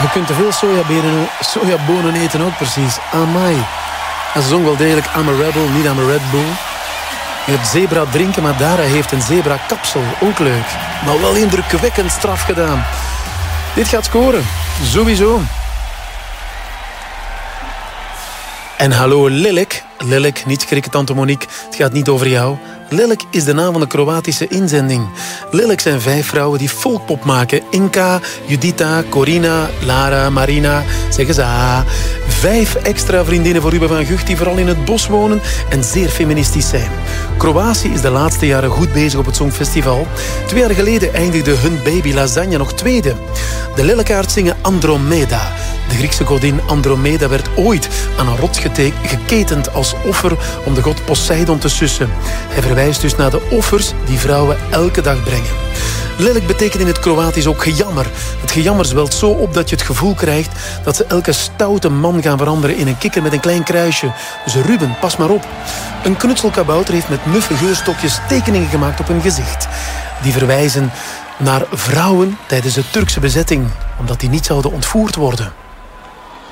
Je kunt te veel sojabonen eten ook precies. Amai. En ze zong wel degelijk I'm a rebel, niet I'm a Red Bull. Je hebt zebra drinken, maar Dara heeft een zebra kapsel. Ook leuk. Maar wel indrukwekkend straf gedaan. Dit gaat scoren. Sowieso. En hallo Lilik. Lilik, niet schrikken tante Monique. Het gaat niet over jou. Lilik is de naam van de Kroatische inzending. Lilik zijn 5 vrouwen die folkpop maken. Inka, Judita, Corina, Lara, Marina. Zeggen ze 5 extra vriendinnen voor Ruben van Gucht die vooral in het bos wonen en zeer feministisch zijn. Kroatië is de laatste jaren goed bezig op het Songfestival. 2 jaar geleden eindigde hun baby Lasagne nog tweede. De Lillekaart zingen Andromeda. De Griekse godin Andromeda werd ooit aan een rots geketend als offer om de god Poseidon te sussen. Hij verwijst dus naar de offers die vrouwen elke dag brengen. Lilik betekent in het Kroatisch ook gejammer. Het gejammer zwelt zo op dat je het gevoel krijgt dat ze elke stoute man gaan veranderen in een kikker met een klein kruisje. Dus Ruben, pas maar op. Een knutselkabouter heeft met muffe geurstokjes tekeningen gemaakt op hun gezicht. Die verwijzen naar vrouwen tijdens de Turkse bezetting, omdat die niet zouden ontvoerd worden.